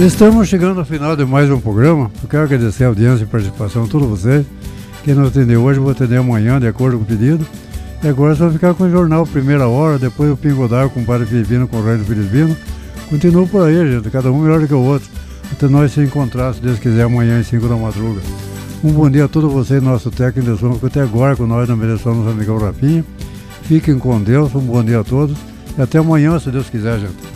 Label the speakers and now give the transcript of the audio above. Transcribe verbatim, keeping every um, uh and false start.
Speaker 1: Estamos chegando ao final de mais um programa. Eu quero agradecer a audiência e participação de todos vocês. Quem não atendeu hoje, vou atender amanhã, de acordo com o pedido. E agora só ficar com o jornal Primeira Hora, depois o Pingo d'Água com o Padre Filipino, com o Rei do Filipino. Continua por aí, gente, cada um melhor do que o outro. Até nós se encontrar, se Deus quiser, amanhã às cinco da madruga. Um bom dia a todos vocês, nosso técnico de som, que até agora com nós na mediação do nosso amigão Rafinha. Fiquem com Deus, um bom dia a todos. E até amanhã, se Deus quiser, gente.